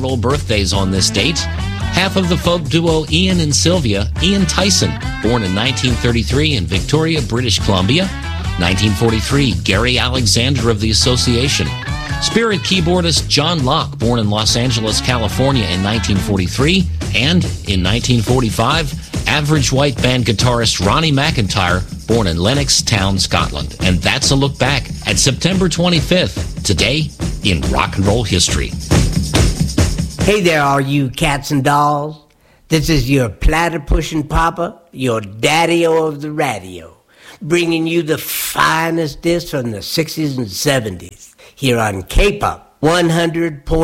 roll birthdays on this date. Half of the folk duo Ian and Sylvia, Ian Tyson, born in 1933 in Victoria, British Columbia. 1943, Gary Alexander of the Association. Spirit keyboardist John Locke, born in Los Angeles, California in 1943. And in 1945, average white band guitarist Ronnie McIntyre, born in Lennoxtown, Scotland. And that's a look back at September 25th, today in rock and roll history. Hey there, all you cats and dolls. This is your platter-pushing papa, your daddy-o of the radio, bringing you the finest discs from the 60s and 70s here on K-Pop 100.9.